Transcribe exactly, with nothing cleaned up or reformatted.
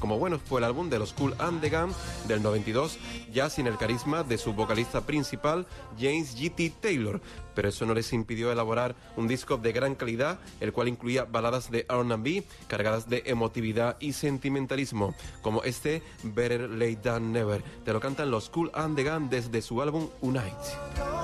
como bueno fue el álbum de los Kool and the Gang del noventa y dos, ya sin el carisma de su vocalista principal, James G T Taylor, pero eso no les impidió elaborar un disco de gran calidad, el cual incluía baladas de R and B cargadas de emotividad y sentimentalismo, como este Better Late Than Never. Te lo cantan los Kool and the Gang desde su álbum Unite.